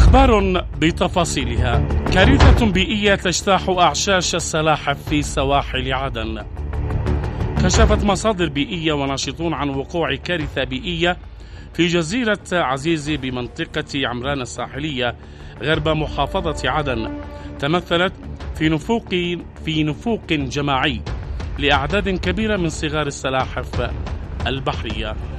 أخبار بتفاصيلها. كارثة بيئية تجتاح أعشاش السلاحف في سواحل عدن. كشفت مصادر بيئية وناشطون عن وقوع كارثة بيئية في جزيرة عزيزي بمنطقة عمران الساحلية غرب محافظة عدن، تمثلت في نفوق جماعي لأعداد كبيرة من صغار السلاحف البحرية.